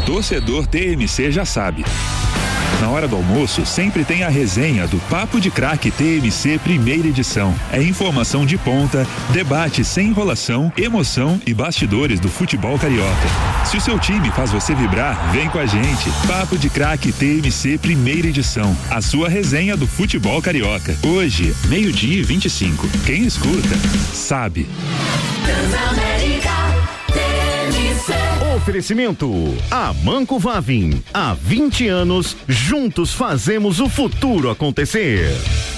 Torcedor TMC já sabe. Na hora do almoço, sempre tem a resenha do Papo de Craque TMC primeira edição. É informação de ponta, debate sem enrolação, emoção e bastidores do futebol carioca. Se o seu time faz você vibrar, vem com a gente. Papo de Craque TMC primeira edição. A sua resenha do futebol carioca. Hoje, 12:25. Quem escuta, sabe. Oferecimento Amanco Vavin. Há 20 anos, juntos fazemos o futuro acontecer.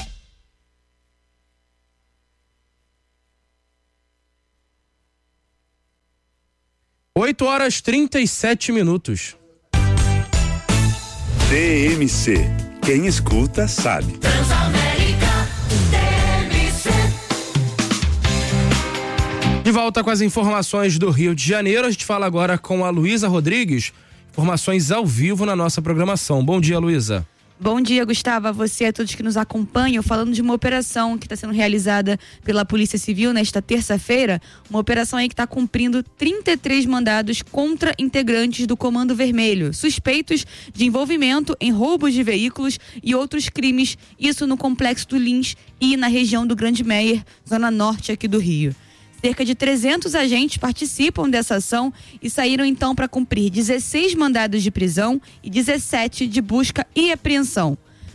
8h37. TMC. Quem escuta, sabe. De volta com as informações do Rio de Janeiro, a gente fala agora com a Luísa Rodrigues, informações ao vivo na nossa programação. Bom dia, Luísa. Bom dia, Gustavo, a você e a todos que nos acompanham, falando de uma operação que está sendo realizada pela Polícia Civil nesta terça-feira, uma operação aí que está cumprindo 33 mandados contra integrantes do Comando Vermelho, suspeitos de envolvimento em roubos de veículos e outros crimes, isso no Complexo do Lins e na região do Grande Meier, zona norte aqui do Rio. Cerca de 300 agentes participam dessa ação e saíram então para cumprir 16 mandados de prisão e 17 de busca e apreensão.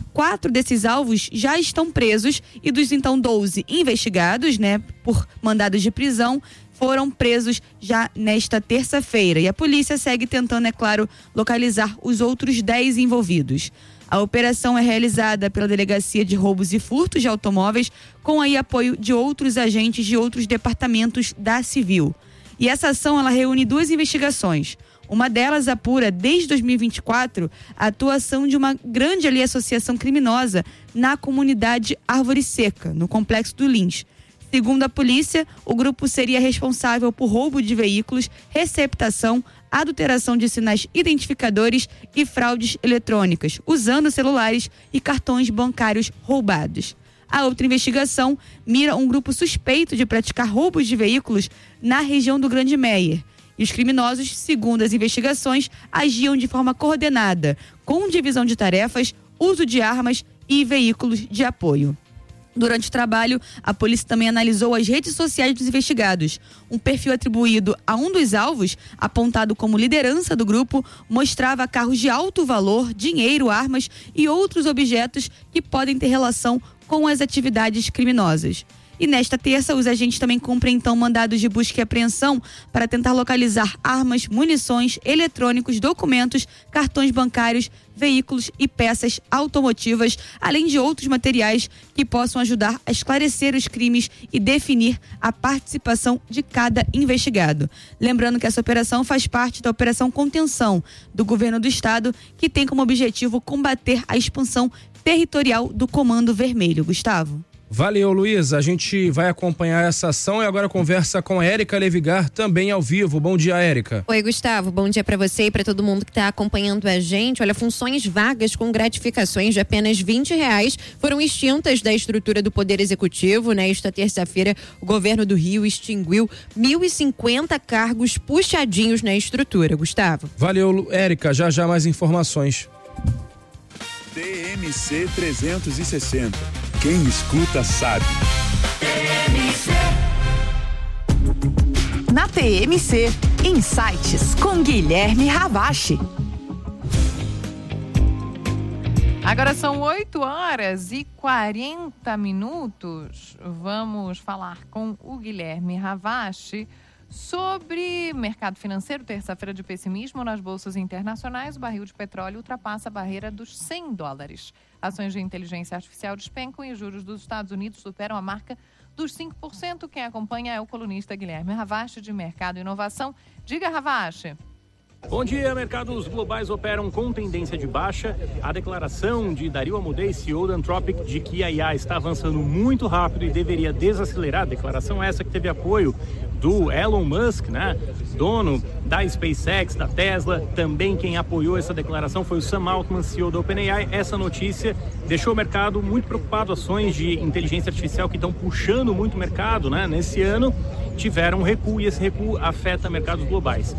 4 desses alvos já estão presos e dos então 12 investigados, por mandados de prisão, foram presos já nesta terça-feira. E a polícia segue tentando, é claro, localizar os outros 10 envolvidos. A operação é realizada pela Delegacia de Roubos e Furtos de Automóveis, com aí apoio de outros agentes de outros departamentos da Civil. E essa ação, ela reúne 2 investigações. Uma delas apura, desde 2024, a atuação de uma grande associação criminosa na comunidade Árvore Seca, no Complexo do Lins. Segundo a polícia, o grupo seria responsável por roubo de veículos, receptação, adulteração de sinais identificadores e fraudes eletrônicas, usando celulares e cartões bancários roubados. A outra investigação mira um grupo suspeito de praticar roubos de veículos na região do Grande Meier. E os criminosos, segundo as investigações, agiam de forma coordenada, com divisão de tarefas, uso de armas e veículos de apoio. Durante o trabalho, a polícia também analisou as redes sociais dos investigados. Um perfil atribuído a um dos alvos, apontado como liderança do grupo, mostrava carros de alto valor, dinheiro, armas e outros objetos que podem ter relação com as atividades criminosas. E nesta terça, os agentes também cumprem então mandados de busca e apreensão para tentar localizar armas, munições, eletrônicos, documentos, cartões bancários, veículos e peças automotivas, além de outros materiais que possam ajudar a esclarecer os crimes e definir a participação de cada investigado. Lembrando que essa operação faz parte da Operação Contenção do Governo do Estado, que tem como objetivo combater a expansão territorial do Comando Vermelho. Gustavo. Valeu, Luísa. A gente vai acompanhar essa ação e agora conversa com a Érica Levigar, também ao vivo. Bom dia, Érica. Oi, Gustavo. Bom dia para você e para todo mundo que está acompanhando a gente. Olha, funções vagas com gratificações de apenas R$20 foram extintas da estrutura do Poder Executivo. Nesta terça-feira, o governo do Rio extinguiu 1.050 cargos puxadinhos na estrutura. Gustavo. Valeu, Érica. Já mais informações. TMC 360. Quem escuta sabe. Na TMC, Insights com Guilherme Ravache. Agora são 8h40. Vamos falar com o Guilherme Ravache sobre mercado financeiro. Terça-feira de pessimismo nas bolsas internacionais. O barril de petróleo ultrapassa a barreira dos $100. Ações de inteligência artificial despencam e os juros dos Estados Unidos superam a marca dos 5%. Quem acompanha é o colunista Guilherme Ravache, de Mercado e Inovação. Diga, Ravache. Bom dia, mercados globais operam com tendência de baixa. A declaração de Dario Amodei, CEO da Anthropic, de que a IA está avançando muito rápido e deveria desacelerar. Declaração essa que teve apoio do Elon Musk, dono da SpaceX, da Tesla. Também quem apoiou essa declaração foi o Sam Altman, CEO da OpenAI. Essa notícia deixou o mercado muito preocupado. Ações de inteligência artificial que estão puxando muito o mercado, nesse ano, tiveram um recuo e esse recuo afeta mercados globais.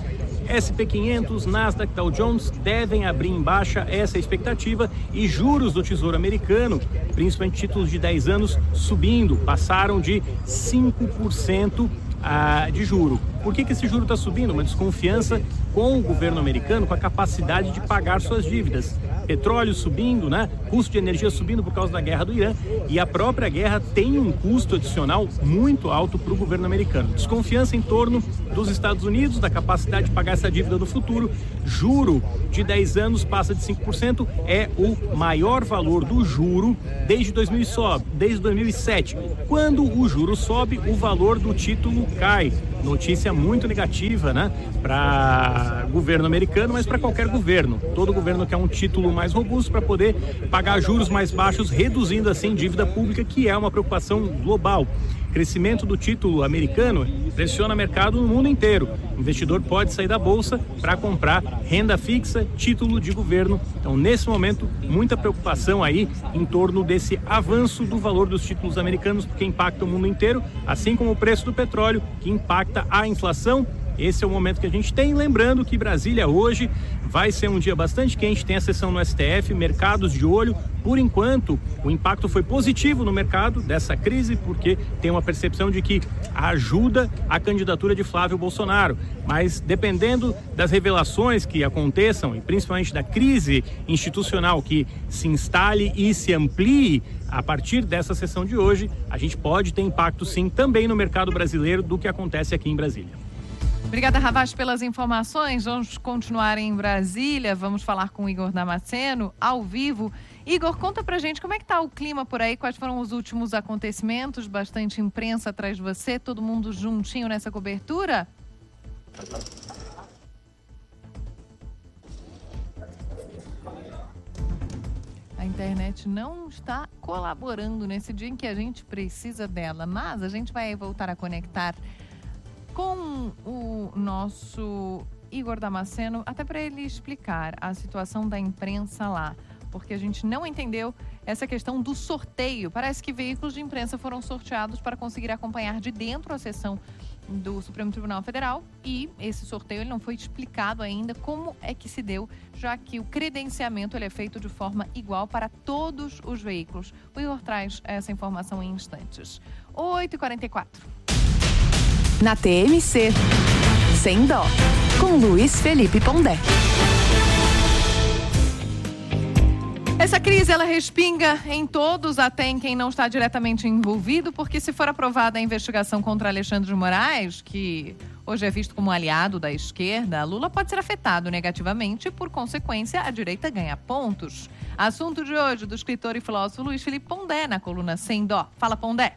SP500, Nasdaq, Dow Jones devem abrir em baixa, essa é a expectativa, e juros do Tesouro Americano, principalmente títulos de 10 anos, subindo, passaram de 5% de juro. Por que esse juro está subindo? Uma desconfiança com o governo americano, com a capacidade de pagar suas dívidas. Petróleo subindo, né? Custo de energia subindo por causa da guerra do Irã, e a própria guerra tem um custo adicional muito alto para o governo americano. Desconfiança em torno dos Estados Unidos, da capacidade de pagar essa dívida do futuro. Juro de 10 anos passa de 5%, é o maior valor do juro desde 2007. Quando o juro sobe, o valor do título cai. Notícia muito negativa, né, para governo americano, mas para qualquer governo. Todo governo quer um título mais robusto para poder pagar juros mais baixos, reduzindo assim dívida pública, que é uma preocupação global. Crescimento do título americano pressiona mercado no mundo inteiro. O investidor pode sair da bolsa para comprar renda fixa, título de governo. Então, nesse momento, muita preocupação aí em torno desse avanço do valor dos títulos americanos, porque impacta o mundo inteiro, assim como o preço do petróleo, que impacta a inflação. Esse é o momento que a gente tem, lembrando que Brasília hoje vai ser um dia bastante quente, tem a sessão no STF, mercados de olho. Por enquanto, o impacto foi positivo no mercado dessa crise, porque tem uma percepção de que ajuda a candidatura de Flávio Bolsonaro. Mas dependendo das revelações que aconteçam, e principalmente da crise institucional que se instale e se amplie a partir dessa sessão de hoje, a gente pode ter impacto sim também no mercado brasileiro do que acontece aqui em Brasília. Obrigada, Ravache, pelas informações. Vamos continuar em Brasília. Vamos falar com o Igor Damasceno, ao vivo. Igor, conta pra gente como é que tá o clima por aí, quais foram os últimos acontecimentos, bastante imprensa atrás de você, todo mundo juntinho nessa cobertura? A internet não está colaborando nesse dia em que a gente precisa dela, mas a gente vai voltar a conectar com o nosso Igor Damasceno, até para ele explicar a situação da imprensa lá, porque a gente não entendeu essa questão do sorteio. Parece que veículos de imprensa foram sorteados para conseguir acompanhar de dentro a sessão do Supremo Tribunal Federal, e esse sorteio ele não foi explicado ainda como é que se deu, já que o credenciamento ele é feito de forma igual para todos os veículos. O Igor traz essa informação em instantes. 8h44. Na TMC, Sem Dó, com Luiz Felipe Pondé. Essa crise, ela respinga em todos, até em quem não está diretamente envolvido, porque se for aprovada a investigação contra Alexandre de Moraes, que hoje é visto como aliado da esquerda, Lula pode ser afetado negativamente e, por consequência, a direita ganha pontos. Assunto de hoje do escritor e filósofo Luiz Felipe Pondé, na coluna Sem Dó. Fala, Pondé.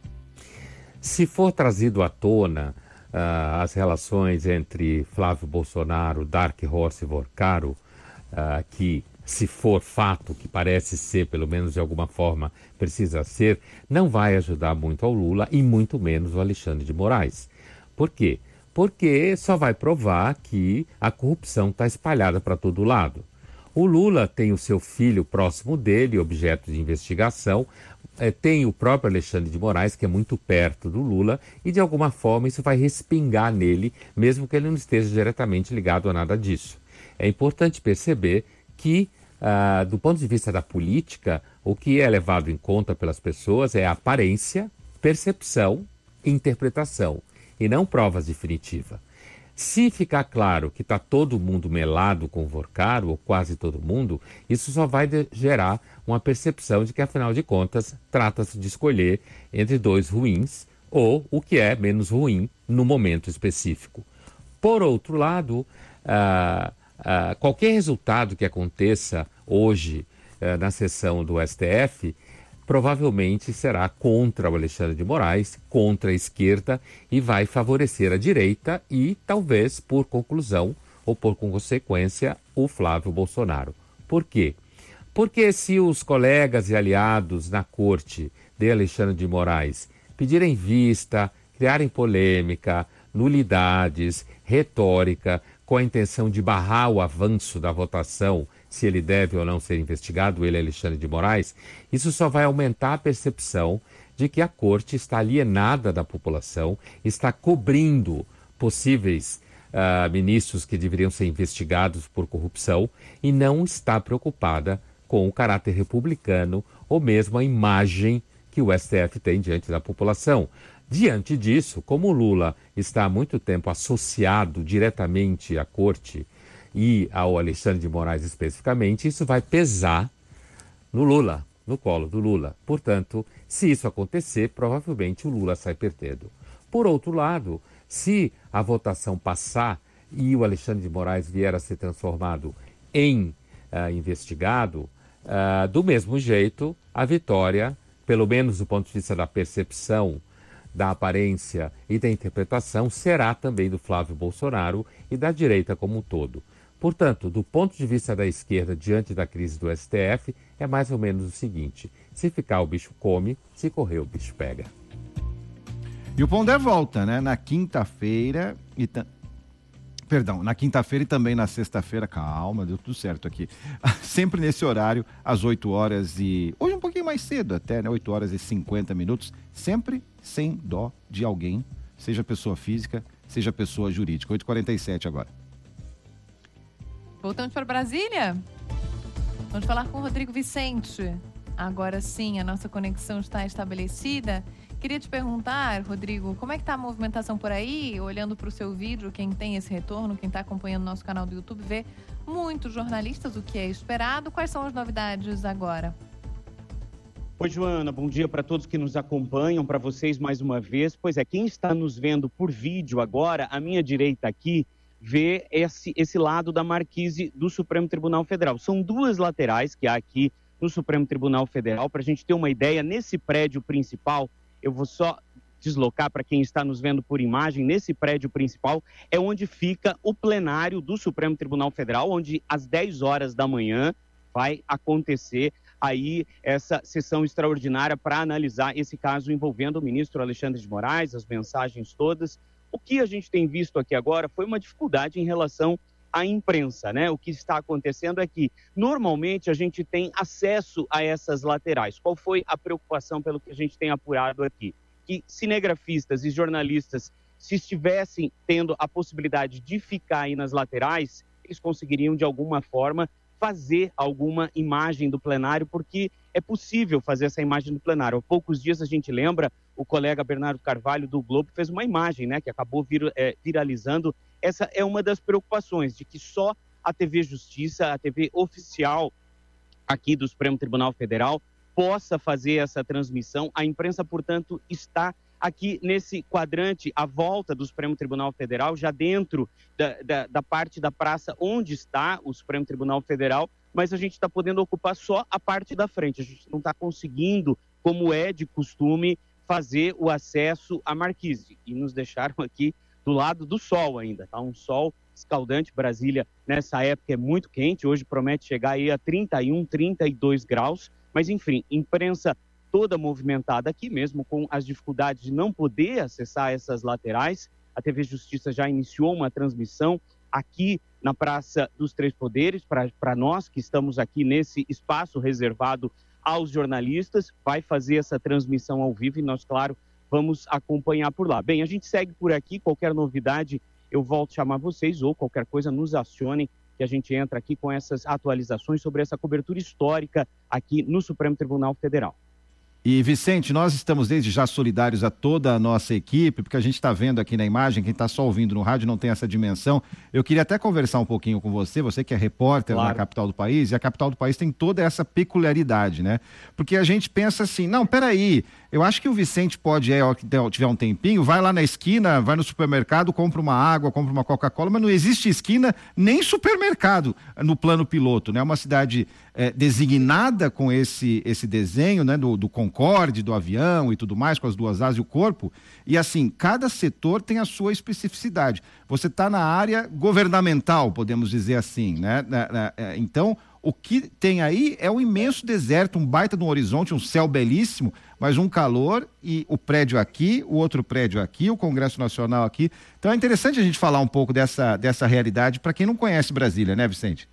Se for trazido à tona as relações entre Flávio Bolsonaro, Dark Horse e Vorcaro, que se for fato, que parece ser, pelo menos de alguma forma precisa ser, não vai ajudar muito ao Lula e muito menos o Alexandre de Moraes. Por quê? Porque só vai provar que a corrupção está espalhada para todo lado. O Lula tem o seu filho próximo dele, objeto de investigação, tem o próprio Alexandre de Moraes, que é muito perto do Lula, e de alguma forma isso vai respingar nele, mesmo que ele não esteja diretamente ligado a nada disso. É importante perceber que, do ponto de vista da política, o que é levado em conta pelas pessoas é aparência, percepção e interpretação, e não provas definitivas. Se ficar claro que está todo mundo melado com o Vorcaro, ou quase todo mundo, isso só vai gerar uma percepção de que, afinal de contas, trata-se de escolher entre dois ruins ou o que é menos ruim no momento específico. Por outro lado, qualquer resultado que aconteça hoje na sessão do STF provavelmente será contra o Alexandre de Moraes, contra a esquerda, e vai favorecer a direita e, talvez, por conclusão ou por consequência, o Flávio Bolsonaro. Por quê? Porque se os colegas e aliados na corte de Alexandre de Moraes pedirem vista, criarem polêmica, nulidades, retórica, com a intenção de barrar o avanço da votação, se ele deve ou não ser investigado, ele, Alexandre de Moraes, isso só vai aumentar a percepção de que a corte está alienada da população, está cobrindo possíveis ministros que deveriam ser investigados por corrupção e não está preocupada com o caráter republicano ou mesmo a imagem que o STF tem diante da população. Diante disso, como o Lula está há muito tempo associado diretamente à corte e ao Alexandre de Moraes especificamente, isso vai pesar no Lula, no colo do Lula. Portanto, se isso acontecer, provavelmente o Lula sai perdendo. Por outro lado, se a votação passar e o Alexandre de Moraes vier a ser transformado em investigado, do mesmo jeito, a vitória, pelo menos do ponto de vista da percepção, da aparência e da interpretação, será também do Flávio Bolsonaro e da direita como um todo. Portanto, do ponto de vista da esquerda, diante da crise do STF, é mais ou menos o seguinte: se ficar o bicho come, se correr o bicho pega. E o Pondé volta, né? Na quinta-feira na quinta-feira e também na sexta-feira. Calma, deu tudo certo aqui. Sempre nesse horário, às 8 horas e... Hoje um pouquinho mais cedo até, né? 8 horas e 50 minutos. Sempre sem dó de alguém, seja pessoa física, seja pessoa jurídica. 8h47 agora. Voltamos para Brasília. Vamos falar com o Rodrigo Vicente. Agora sim, a nossa conexão está estabelecida. Queria te perguntar, Rodrigo, como é que está a movimentação por aí? Olhando para o seu vídeo, quem tem esse retorno, quem está acompanhando o nosso canal do YouTube, vê muitos jornalistas, o que é esperado. Quais são as novidades agora? Oi, Joana, bom dia para todos que nos acompanham, para vocês mais uma vez. Pois é, quem está nos vendo por vídeo agora, à minha direita aqui, vê esse lado da marquise do Supremo Tribunal Federal. São duas laterais que há aqui no Supremo Tribunal Federal. Para a gente ter uma ideia, nesse prédio principal, eu vou só deslocar para quem está nos vendo por imagem, nesse prédio principal é onde fica o plenário do Supremo Tribunal Federal, onde às 10 horas da manhã vai acontecer aí essa sessão extraordinária para analisar esse caso envolvendo o ministro Alexandre de Moraes, as mensagens todas. O que a gente tem visto aqui agora foi uma dificuldade em relação à imprensa, né? O que está acontecendo é que, normalmente, a gente tem acesso a essas laterais. Qual foi a preocupação pelo que a gente tem apurado aqui? Que cinegrafistas e jornalistas, se estivessem tendo a possibilidade de ficar aí nas laterais, eles conseguiriam, de alguma forma, fazer alguma imagem do plenário, porque é possível fazer essa imagem do plenário. Há poucos dias a gente lembra, o colega Bernardo Carvalho do Globo fez uma imagem, né, que acabou viralizando. Essa é uma das preocupações, de que só a TV Justiça, a TV oficial aqui do Supremo Tribunal Federal, possa fazer essa transmissão. A imprensa, portanto, está aqui nesse quadrante, à volta do Supremo Tribunal Federal, já dentro da parte da praça onde está o Supremo Tribunal Federal, mas a gente está podendo ocupar só a parte da frente. A gente não está conseguindo, como é de costume, fazer o acesso à marquise. E nos deixaram aqui do lado do sol ainda, tá? Um sol escaldante. Brasília, nessa época, é muito quente. Hoje promete chegar aí a 31, 32 graus. Mas, enfim, imprensa toda movimentada aqui, mesmo com as dificuldades de não poder acessar essas laterais. A TV Justiça já iniciou uma transmissão aqui na Praça dos Três Poderes, para nós que estamos aqui nesse espaço reservado aos jornalistas, vai fazer essa transmissão ao vivo e nós, claro, vamos acompanhar por lá. Bem, a gente segue por aqui, qualquer novidade eu volto a chamar vocês ou qualquer coisa nos acionem, que a gente entra aqui com essas atualizações sobre essa cobertura histórica aqui no Supremo Tribunal Federal. E, Vicente, nós estamos desde já solidários a toda a nossa equipe, porque a gente está vendo aqui na imagem, quem está só ouvindo no rádio não tem essa dimensão. Eu queria até conversar um pouquinho com você que é repórter na capital do país, e a capital do país tem toda essa peculiaridade, né? Porque a gente pensa assim, não, peraí, eu acho que o Vicente pode, que tiver um tempinho, vai lá na esquina, vai no supermercado, compra uma água, compra uma Coca-Cola, mas não existe esquina nem supermercado no plano piloto, né? Uma cidade designada com esse desenho, né? Do Concorde, do avião e tudo mais, com as duas asas e o corpo, e assim, cada setor tem a sua especificidade. Você está na área governamental, podemos dizer assim, né? Então, o que tem aí é um imenso deserto, um baita de um horizonte, um céu belíssimo, mas um calor, e o prédio aqui, o outro prédio aqui, o Congresso Nacional aqui. Então é interessante a gente falar um pouco dessa realidade para quem não conhece Brasília, né, Vicente?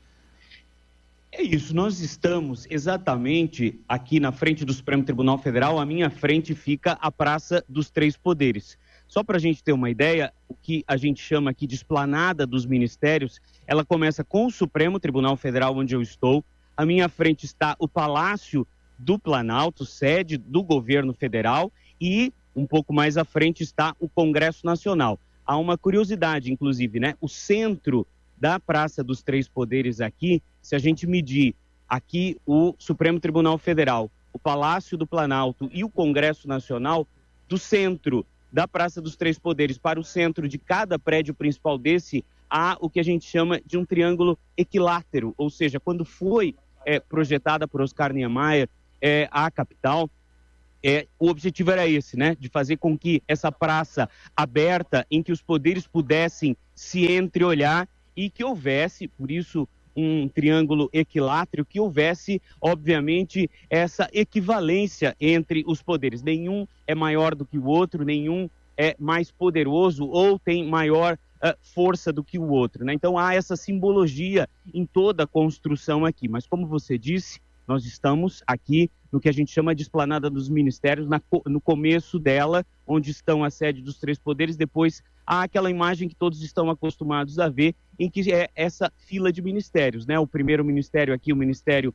É isso, nós estamos exatamente aqui na frente do Supremo Tribunal Federal. À minha frente fica a Praça dos Três Poderes. Só para a gente ter uma ideia, o que a gente chama aqui de esplanada dos ministérios, ela começa com o Supremo Tribunal Federal, onde eu estou. À minha frente está o Palácio do Planalto, sede do governo federal, e um pouco mais à frente está o Congresso Nacional. Há uma curiosidade, inclusive, né? O centro da Praça dos Três Poderes aqui, se a gente medir aqui o Supremo Tribunal Federal, o Palácio do Planalto e o Congresso Nacional, do centro da Praça dos Três Poderes para o centro de cada prédio principal desse, há o que a gente chama de um triângulo equilátero, ou seja, quando foi projetada por Oscar Niemeyer a capital, o objetivo era esse, né? De fazer com que essa praça aberta, em que os poderes pudessem se entreolhar e que houvesse, por isso, um triângulo equilátero, que houvesse, obviamente, essa equivalência entre os poderes. Nenhum é maior do que o outro, nenhum é mais poderoso ou tem maior força do que o outro, né? Então há essa simbologia em toda a construção aqui. Mas como você disse, nós estamos aqui no que a gente chama de esplanada dos ministérios, no começo dela, onde estão a sede dos três poderes. Depois há aquela imagem que todos estão acostumados a ver, em que é essa fila de ministérios, né? O primeiro ministério aqui, o ministério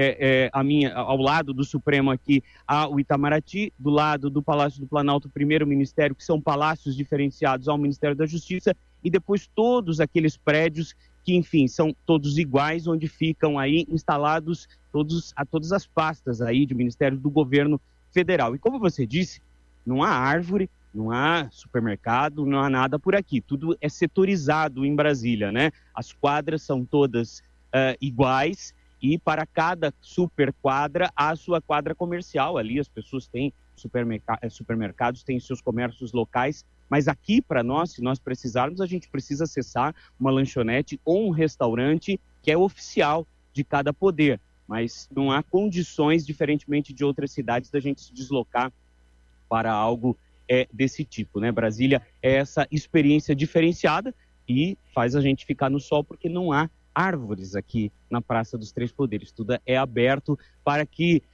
ao lado do Supremo aqui, há o Itamaraty, do lado do Palácio do Planalto, o primeiro ministério, que são palácios diferenciados ao Ministério da Justiça, e depois todos aqueles prédios que, enfim, são todos iguais, onde ficam aí instalados todas as pastas aí de ministérios do governo federal. E como você disse, não há árvore, não há supermercado, não há nada por aqui. Tudo é setorizado em Brasília, né? As quadras são todas iguais, e para cada superquadra há a sua quadra comercial. Ali as pessoas têm supermercados, têm seus comércios locais, mas aqui para nós, se nós precisarmos, a gente precisa acessar uma lanchonete ou um restaurante que é oficial de cada poder. Mas não há condições, diferentemente de outras cidades, da gente se deslocar para algo desse tipo, né? Brasília é essa experiência diferenciada e faz a gente ficar no sol porque não há árvores aqui na Praça dos Três Poderes. Tudo é aberto para que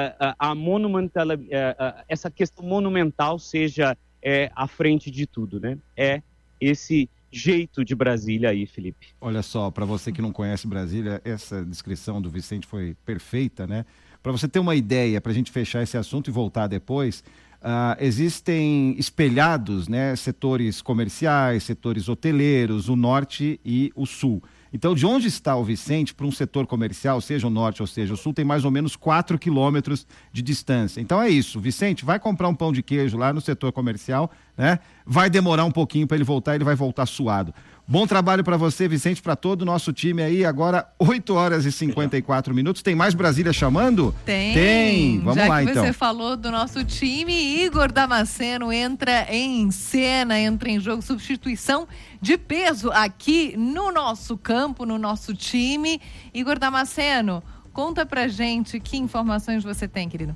essa questão monumental seja à frente de tudo, né? É esse jeito de Brasília aí, Felipe. Olha só, para você que não conhece Brasília, essa descrição do Vicente foi perfeita, né? Para você ter uma ideia, para a gente fechar esse assunto e voltar depois, existem espelhados, né, setores comerciais, setores hoteleiros, o norte e o sul. Então, de onde está o Vicente para um setor comercial, seja o norte ou seja o sul, tem mais ou menos 4 quilômetros de distância. Então é isso, Vicente, vai comprar um pão de queijo lá no setor comercial, né? Vai demorar um pouquinho para ele voltar, ele vai voltar suado. Bom trabalho para você, Vicente, para todo o nosso time aí. Agora, 8h54. Tem mais Brasília chamando? Tem. Vamos lá, então. Já que você falou do nosso time, Igor Damasceno entra em cena, entra em jogo, substituição de peso aqui no nosso campo, no nosso time. Igor Damasceno, conta pra gente que informações você tem, querido.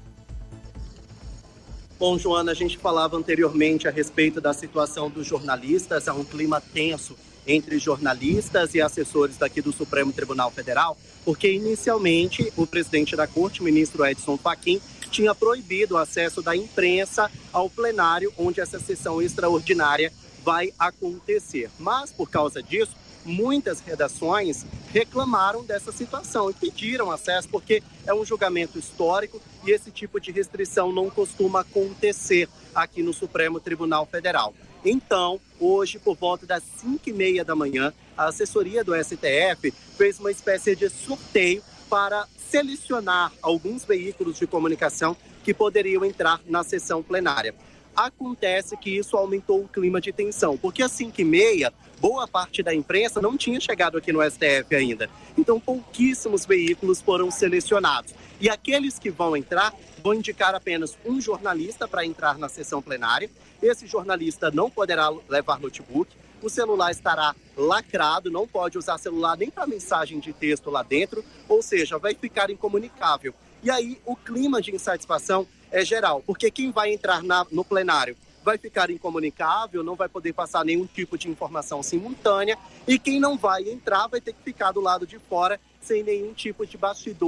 Bom, Joana, a gente falava anteriormente a respeito da situação dos jornalistas. Há um clima tenso entre jornalistas e assessores daqui do Supremo Tribunal Federal, porque inicialmente o presidente da Corte, o ministro Edson Fachin, tinha proibido o acesso da imprensa ao plenário onde essa sessão extraordinária vai acontecer. Mas, por causa disso, muitas redações reclamaram dessa situação e pediram acesso, porque é um julgamento histórico e esse tipo de restrição não costuma acontecer aqui no Supremo Tribunal Federal. Então, hoje, por volta das 5h30 da manhã, a assessoria do STF fez uma espécie de sorteio para selecionar alguns veículos de comunicação que poderiam entrar na sessão plenária. Acontece que isso aumentou o clima de tensão, porque às 5h30, boa parte da imprensa não tinha chegado aqui no STF ainda. Então, pouquíssimos veículos foram selecionados. E aqueles que vão entrar, vão indicar apenas um jornalista para entrar na sessão plenária. Esse jornalista não poderá levar notebook, o celular estará lacrado, não pode usar celular nem para mensagem de texto lá dentro, ou seja, vai ficar incomunicável. E aí o clima de insatisfação é geral, porque quem vai entrar no plenário vai ficar incomunicável, não vai poder passar nenhum tipo de informação simultânea, e quem não vai entrar vai ter que ficar do lado de fora sem nenhum tipo de bastidor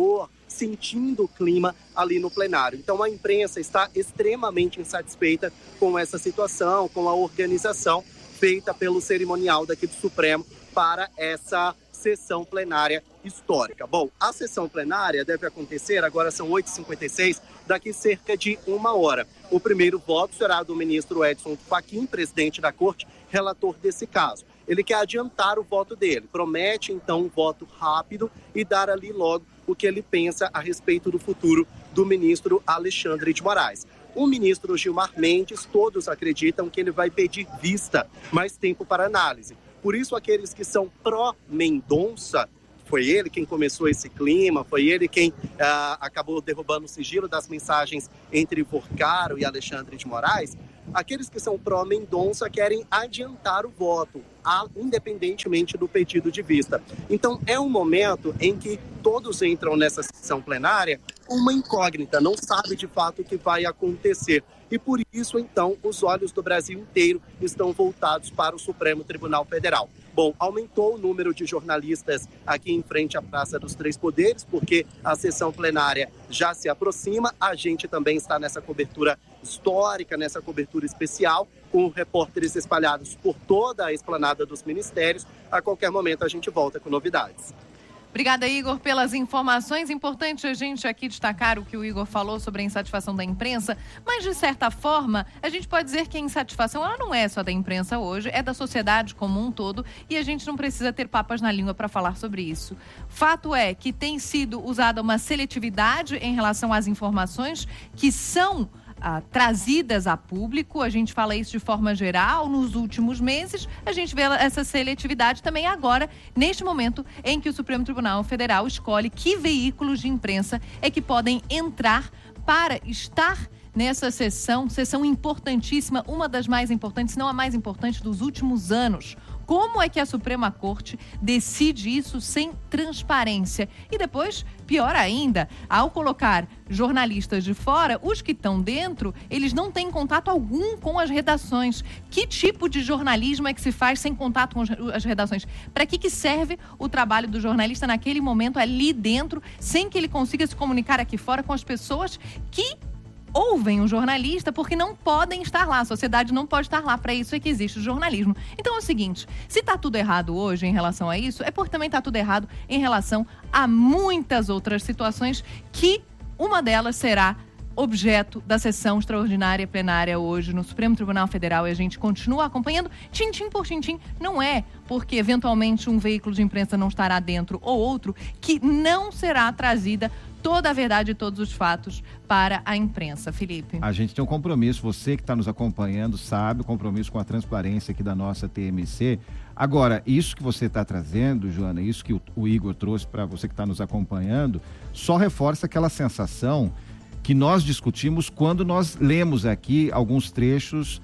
sentindo o clima ali no plenário. Então a imprensa está extremamente insatisfeita com essa situação, com a organização feita pelo cerimonial daqui do Supremo para essa sessão plenária histórica. Bom, a sessão plenária deve acontecer, agora são 8h56, daqui cerca de 1 hora. O primeiro voto será do ministro Edson Fachin, presidente da Corte, relator desse caso. Ele quer adiantar o voto dele, promete então um voto rápido e dar ali logo o que ele pensa a respeito do futuro do ministro Alexandre de Moraes. O ministro Gilmar Mendes, todos acreditam que ele vai pedir vista, mais tempo para análise. Por isso, aqueles que são pró-Mendonça, foi ele quem começou esse clima, foi ele quem acabou derrubando o sigilo das mensagens entre Porcaro e Alexandre de Moraes, aqueles que são pró-Mendonça querem adiantar o voto, independentemente do pedido de vista. Então, é um momento em que todos entram nessa sessão plenária uma incógnita, não sabe de fato o que vai acontecer. E por isso, então, os olhos do Brasil inteiro estão voltados para o Supremo Tribunal Federal. Bom, aumentou o número de jornalistas aqui em frente à Praça dos Três Poderes, porque a sessão plenária já se aproxima. A gente também está nessa cobertura histórica, nessa cobertura especial, com repórteres espalhados por toda a esplanada dos ministérios. A qualquer momento a gente volta com novidades. Obrigada, Igor, pelas informações. Importante a gente aqui destacar o que o Igor falou sobre a insatisfação da imprensa, mas, de certa forma, a gente pode dizer que a insatisfação ela não é só da imprensa hoje, é da sociedade como um todo, e a gente não precisa ter papas na língua para falar sobre isso. Fato é que tem sido usada uma seletividade em relação às informações que são trazidas a público. A gente fala isso de forma geral nos últimos meses. A gente vê essa seletividade também agora, neste momento em que o Supremo Tribunal Federal escolhe que veículos de imprensa é que podem entrar para estar nessa sessão importantíssima, uma das mais importantes, se não a mais importante dos últimos anos. Como é que a Suprema Corte decide isso sem transparência? E depois, pior ainda, ao colocar jornalistas de fora, os que estão dentro, eles não têm contato algum com as redações. Que tipo de jornalismo é que se faz sem contato com as redações? Para que serve o trabalho do jornalista naquele momento, ali dentro, sem que ele consiga se comunicar aqui fora com as pessoas que ouvem o jornalista, porque não podem estar lá, a sociedade não pode estar lá, para isso é que existe o jornalismo. Então é o seguinte, se está tudo errado hoje em relação a isso, é porque também está tudo errado em relação a muitas outras situações, que uma delas será objeto da sessão extraordinária plenária hoje no Supremo Tribunal Federal, e a gente continua acompanhando tintim por tintim. Não é porque eventualmente um veículo de imprensa não estará dentro ou outro que não será trazida toda a verdade e todos os fatos para a imprensa. Felipe. A gente tem um compromisso, você que está nos acompanhando sabe, o compromisso com a transparência aqui da nossa TMC. Agora, isso que você está trazendo, Joana, isso que o Igor trouxe para você que está nos acompanhando, só reforça aquela sensação que nós discutimos quando nós lemos aqui alguns trechos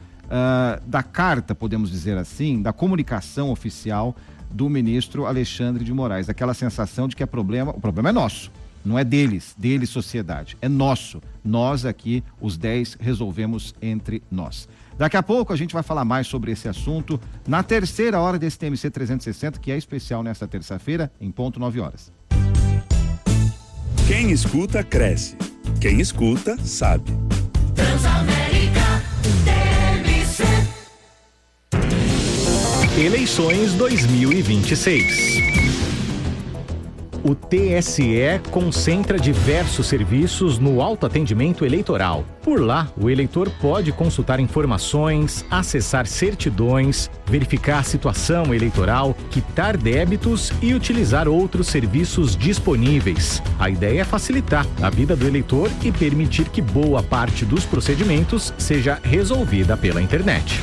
da carta, podemos dizer assim, da comunicação oficial do ministro Alexandre de Moraes. Aquela sensação de que o problema é nosso. Não é deles, sociedade, é nosso. Nós aqui, os 10, resolvemos entre nós. Daqui a pouco a gente vai falar mais sobre esse assunto na terceira hora desse TMC 360, que é especial nesta terça-feira, em ponto 9 horas. Quem escuta, cresce. Quem escuta, sabe. Transamérica TMC. Eleições 2026. O TSE concentra diversos serviços no autoatendimento eleitoral. Por lá, o eleitor pode consultar informações, acessar certidões, verificar a situação eleitoral, quitar débitos e utilizar outros serviços disponíveis. A ideia é facilitar a vida do eleitor e permitir que boa parte dos procedimentos seja resolvida pela internet.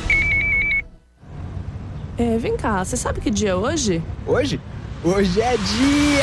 Vem cá, você sabe que dia é hoje? Hoje? Hoje é dia